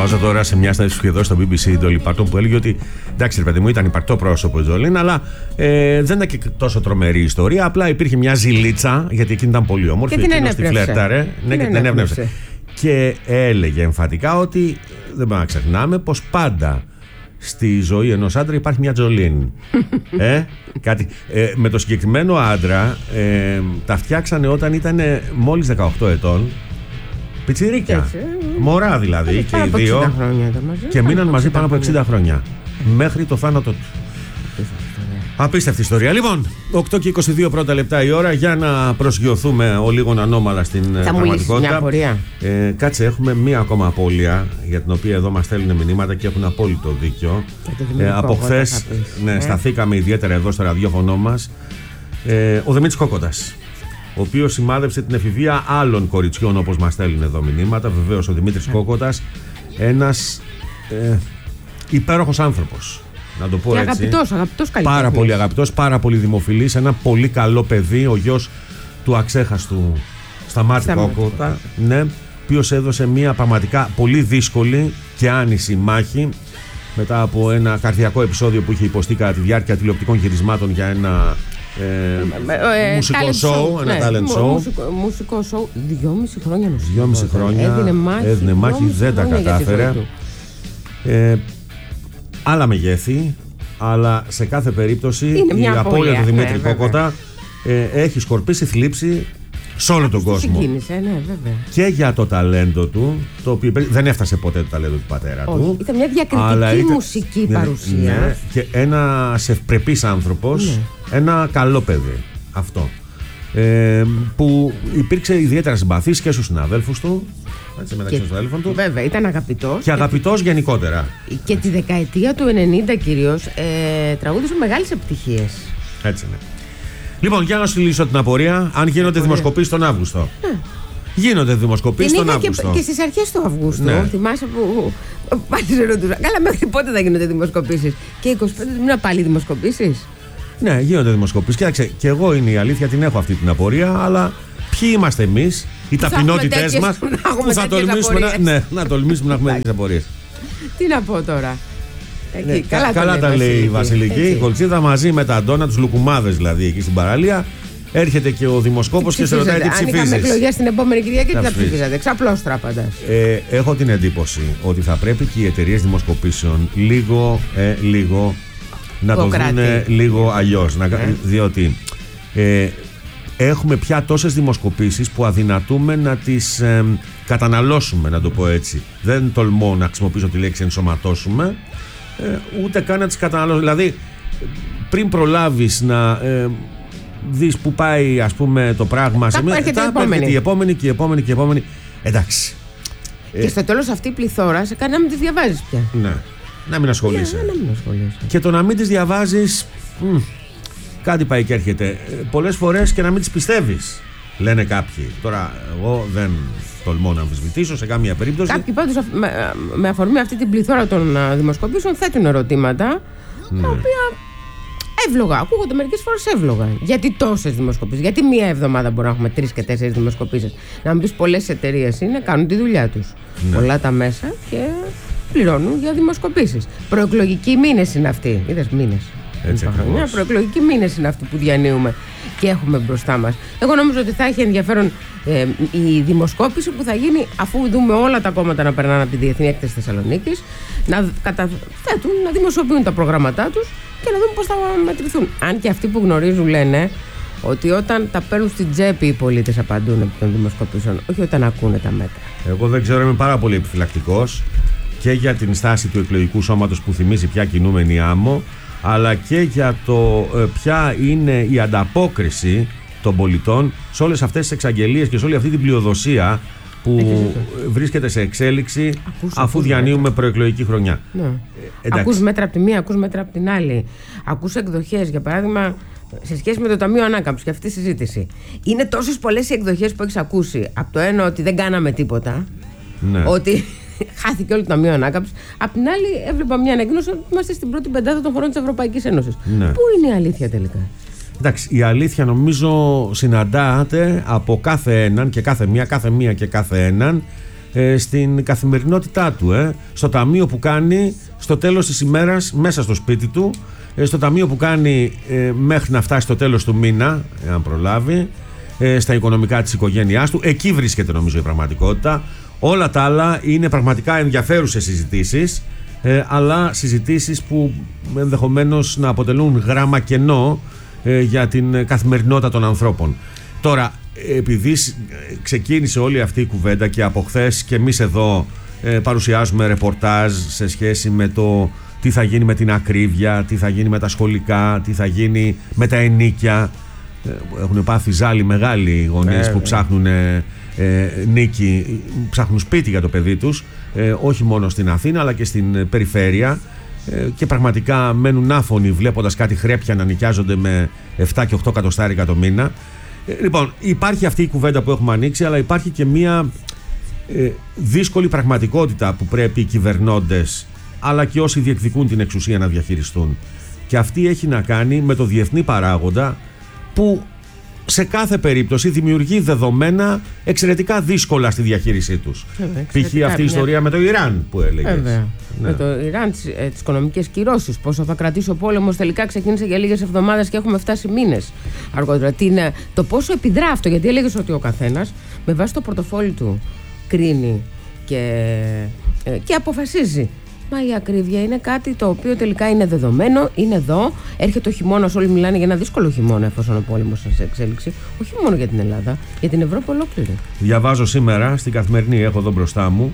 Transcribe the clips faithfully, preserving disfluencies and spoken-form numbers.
διαβάζω τώρα σε μια στάση που εδώ στο μπι μπι σι Dolly Parton που έλεγε ότι εντάξει, ρε παιδί μου, ήταν υπαρκτό πρόσωπο η Τζολίν, αλλά ε, δεν ήταν και τόσο τρομερή ιστορία. Απλά υπήρχε μια ζηλίτσα, γιατί εκείνη ήταν πολύ όμορφη. Και την ενέπνευσε. Ναι, και την ενέπνευσε. Και έλεγε εμφατικά ότι δεν πρέπει να ξεχνάμε πως πάντα στη ζωή ενός άντρα υπάρχει μια Τζολίν. ε, κάτι, ε, με το συγκεκριμένο άντρα ε, τα φτιάξανε όταν ήταν μόλις δεκαοκτώ ετών. Πιτσιρίκια. Έτσι, μωρά δηλαδή και οι δύο. Μαζί, και μείναν μαζί πάνω από εξήντα χρόνια. Μέχρι το θάνατο του. Απίστευτη ιστορία. Λοιπόν, οκτώ και είκοσι δύο πρώτα λεπτά η ώρα για να προσγειωθούμε ο λίγο ανώμαλα στην θα πραγματικότητα. Μια απορία. Ε, κάτσε, έχουμε μία ακόμα απώλεια για την οποία εδώ μας στέλνουν μηνύματα και έχουν απόλυτο δίκιο. Ε, από χθες ναι, ε. σταθήκαμε ιδιαίτερα εδώ στο ραδιόφωνο μας. Ε, ο Δημήτρης Κόκοτας, ο οποίος σημάδεψε την εφηβεία άλλων κοριτσιών, όπως μας στέλνουν εδώ μηνύματα. Βεβαίως ο Δημήτρης ε. Κόκοτας, ένας ε, υπέροχος άνθρωπος. Να το πω και έτσι. Αγαπητός, αγαπητός καλλιτέχνης. Πάρα πολύ αγαπητός, πάρα πολύ δημοφιλής. Ένα πολύ καλό παιδί, ο γιος του αξέχαστου Σταμάτη Κόκοτα. Ναι, ο οποίος έδωσε μια πραγματικά πολύ δύσκολη και άνηση μάχη μετά από ένα καρδιακό επεισόδιο που είχε υποστεί κατά τη διάρκεια τηλεοπτικών γυρισμάτων για ένα ε, ε, μουσικό σοου, ένα ναι, talent show. Μουσικό, μουσικό σοου, δυόμιση χρόνια νοσηλεύτηκε. Δυόμιση χρόνια έδινε μάχη, έδινε μάχη δεν τα κατάφερε. Ε, άλλα μεγέθη, αλλά σε κάθε περίπτωση η απώλεια του Δημήτρη ναι, Κόκοτα ε, έχει σκορπίσει θλίψη σε όλο τον κόσμο. Συγκίνησε, ναι, βέβαια. Και για το ταλέντο του, το οποίο δεν έφτασε ποτέ το ταλέντο του πατέρα Όχι, του. Ήταν μια διακριτική ήταν, μουσική ναι, παρουσία. Ναι, και ένας ευπρεπής άνθρωπος, ναι. Ένα καλό παιδί. Αυτό. Ε, που υπήρξε ιδιαίτερα συμπαθής και στους συναδέλφους του. Έτσι, μεταξύ των συναδέλφων του. Βέβαια, ήταν αγαπητός. Και αγαπητός και γενικότερα. Και τη δεκαετία του ενενήντα κυρίως ε, τραγούδισε μεγάλες επιτυχίες. Έτσι είναι. Λοιπόν, για να σου λύσω την απορία, αν γίνονται δημοσκοπήσεις τον Αύγουστο. Ναι. Γίνονται δημοσκοπήσεις τον Αύγουστο. Και, και στις αρχές του Αυγούστου. Ναι. Θυμάσαι που πάλι σε ρωτούσα. Καλά, μέχρι πότε θα γίνονται δημοσκοπήσεις? Και είκοσι πέντε του μήνα πάλι δημοσκοπήσεις. Ναι, γίνονται δημοσκοπήσεις. Κοίταξε, και εγώ είναι η αλήθεια, την έχω αυτή την απορία, αλλά ποιοι είμαστε εμείς, οι ταπεινότητές μας, που θα τολμήσουμε να, ναι, να τολμήσουμε να έχουμε τέτοιες απορίες. Τι να πω τώρα. Εκεί, ναι, καλά, καλά τα λέει η Βασιλική. Η Κολτσίδα μαζί με τα Αντώνα, τους λουκουμάδες δηλαδή εκεί στην παραλία. Έρχεται και ο δημοσκόπος και σε ρωτάει τι ψηφίζεις. Αν είχαμε εκλογές την επόμενη Κυριακή, τι θα ψηφίζατε? Ξαπλώστρα απαντάς. Ε, έχω την εντύπωση ότι θα πρέπει και οι εταιρείες δημοσκοπήσεων λίγο, ε, λίγο να το δουν λίγο αλλιώς. Να, ε. Διότι ε, έχουμε πια τόσες δημοσκοπήσεις που αδυνατούμε να τις ε, καταναλώσουμε, να το πω έτσι. Δεν τολμώ να χρησιμοποιήσω τη λέξη ενσωματώσουμε, ε, ούτε καν να τις καταναλώσουμε. Δηλαδή, πριν προλάβεις να ε, δεις που πάει, ας πούμε, το πράγμα, τα έρχεται η επόμενη. η επόμενη και η επόμενη και η επόμενη. Εντάξει. Και ε, στο τέλος αυτή η πληθώρα σε κάνει να μην τις διαβάζεις πια. Ναι. Να μην ασχολείσαι. Ναι, να μην ασχολείσαι. Και το να μην τις διαβάζεις, μ, κάτι πάει και έρχεται. Πολλές φορές και να μην τις πιστεύεις, λένε κάποιοι. Τώρα, εγώ δεν τολμώ να αμφισβητήσω σε καμία περίπτωση. Κάποιοι πάντως με, με αφορμή αυτή την πληθώρα των δημοσκοπήσεων θέτουν ερωτήματα, ναι. Τα οποία εύλογα, ακούγονται μερικές φορές εύλογα. Γιατί τόσες δημοσκοπήσεις, γιατί μία εβδομάδα μπορούμε να έχουμε τρεις και τέσσερις δημοσκοπήσεις? Να μου πεις, πολλές εταιρείες είναι, κάνουν τη δουλειά τους. Ναι. Πολλά τα μέσα και πληρώνουν για δημοσκοπήσεις. Προεκλογικοί μήνες είναι αυτοί. Είδες, μήνες. Έτσι ακριβώς. Προεκλογικοί μήνες είναι αυτοί που διανύουμε και έχουμε μπροστά μας. Εγώ νομίζω ότι θα έχει ενδιαφέρον ε, η δημοσκόπηση που θα γίνει αφού δούμε όλα τα κόμματα να περνάνε από τη Διεθνή Έκθεση Θεσσαλονίκης, να καταθέτουν, να δημοσιοποιούν τα προγράμματά τους και να δούμε πώς θα μετρηθούν. Αν και αυτοί που γνωρίζουν λένε ότι όταν τα παίρνουν στην τσέπη οι πολίτες απαντούν από των δημοσκοπήσεων, όχι όταν ακούνε τα μέτρα. Εγώ δεν ξέρω, είμαι πάρα πολύ επιφυλακτικός και για την στάση του εκλογικού σώματος που θυμίζει πια κινούμενη άμμο, αλλά και για το ε, ποια είναι η ανταπόκριση των πολιτών σε όλες αυτές τις εξαγγελίες και σε όλη αυτή την πλειοδοσία που Έχεις βρίσκεται σε εξέλιξη ακούς, αφού ακούς διανύουμε μέτρα. Προεκλογική χρονιά. Ναι. Ε, ακούς μέτρα από τη μία, ακούς μέτρα από την άλλη. Ακούς εκδοχές, για παράδειγμα, σε σχέση με το Ταμείο Ανάκαμψης και αυτή η συζήτηση. Είναι τόσες πολλές οι εκδοχές που έχεις ακούσει. Από το ένα ότι δεν κάναμε τίποτα, ναι. Ότι χάθηκε όλο το Ταμείο Ανάκαμψης. Απ' την άλλη, έβλεπα μια ανακοίνωση ότι είμαστε στην πρώτη πεντάδα των χωρών της Ευρωπαϊκής Ένωσης. Ναι. Πού είναι η αλήθεια τελικά? Εντάξει, η αλήθεια νομίζω συναντάται από κάθε έναν και κάθε μία, κάθε μία και κάθε έναν ε, στην καθημερινότητά του, ε, στο ταμείο που κάνει στο τέλος της ημέρας μέσα στο σπίτι του, ε, στο ταμείο που κάνει ε, μέχρι να φτάσει στο τέλος του μήνα, εάν προλάβει, ε, στα οικονομικά της οικογένειάς του. Εκεί βρίσκεται νομίζω η πραγματικότητα. Όλα τα άλλα είναι πραγματικά ενδιαφέρουσες συζητήσεις, ε, αλλά συζητήσεις που ενδεχομένως να αποτελούν γράμμα κενό ε, για την καθημερινότητα των ανθρώπων. Τώρα, επειδή ξεκίνησε όλη αυτή η κουβέντα και από χθες και εμείς εδώ ε, παρουσιάζουμε ρεπορτάζ σε σχέση με το τι θα γίνει με την ακρίβεια, τι θα γίνει με τα σχολικά, τι θα γίνει με τα ενοίκια. Ε, έχουν πάθει ζάλι μεγάλοι οι γονείς ε, που ψάχνουν ε, ε, νίκη, ψάχνουν σπίτι για το παιδί τους, ε, όχι μόνο στην Αθήνα αλλά και στην περιφέρεια, ε, και πραγματικά μένουν άφωνοι βλέποντας κάτι χρέπια να νοικιάζονται με επτά και οκτώ εκατοστάρικα το μήνα. Λοιπόν, υπάρχει αυτή η κουβέντα που έχουμε ανοίξει, αλλά υπάρχει και μια ε, δύσκολη πραγματικότητα που πρέπει οι κυβερνώντες αλλά και όσοι διεκδικούν την εξουσία να διαχειριστούν. Και αυτή έχει να κάνει με το διεθνή παράγοντα που σε κάθε περίπτωση δημιουργεί δεδομένα εξαιρετικά δύσκολα στη διαχείρισή τους. Π.χ. αυτή η ιστορία με το Ιράν που έλεγες. Βέβαια. Ναι. Με το Ιράν, τις, ε, τις οικονομικές κυρώσεις, πόσο θα κρατήσει ο πόλεμος, τελικά ξεκίνησε για λίγες εβδομάδες και έχουμε φτάσει μήνες αργότερα. Την, το πόσο επιδρά αυτό, γιατί έλεγες ότι ο καθένας με βάση το πορτοφόλι του κρίνει και, ε, και αποφασίζει. Μα η ακρίβεια είναι κάτι το οποίο τελικά είναι δεδομένο, είναι εδώ. Έρχεται ο χειμώνας, όλοι μιλάνε για ένα δύσκολο χειμώνα εφόσον ο πόλεμος είναι σε εξέλιξη. Όχι μόνο για την Ελλάδα, για την Ευρώπη ολόκληρη. Διαβάζω σήμερα στην Καθημερινή, έχω εδώ μπροστά μου,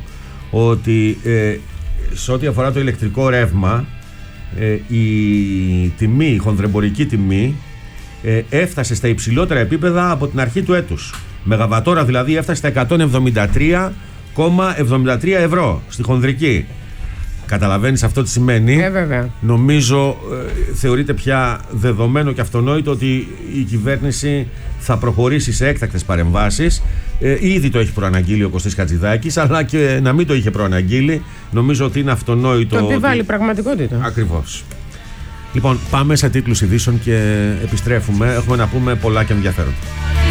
ότι ε, σε ό,τι αφορά το ηλεκτρικό ρεύμα, ε, η τιμή, η χονδρεμπορική τιμή, ε, έφτασε στα υψηλότερα επίπεδα από την αρχή του έτους. Μεγαβατόρα δηλαδή έφτασε στα εκατόν εβδομήντα τρία κόμμα εβδομήντα τρία ευρώ στη χονδρική. Καταλαβαίνεις αυτό τι σημαίνει? Ε, βέβαια. Νομίζω ε, θεωρείται πια δεδομένο και αυτονόητο ότι η κυβέρνηση θα προχωρήσει σε έκτακτες παρεμβάσεις. Ε, ήδη το έχει προαναγγείλει ο Κωστής Χατζηδάκης, αλλά και να μην το είχε προαναγγείλει, νομίζω ότι είναι αυτονόητο. Το επιβάλλει ότι... πραγματικότητα. Ακριβώς. Λοιπόν, πάμε σε τίτλους ειδήσεων και επιστρέφουμε. Έχουμε να πούμε πολλά και ενδιαφέροντα.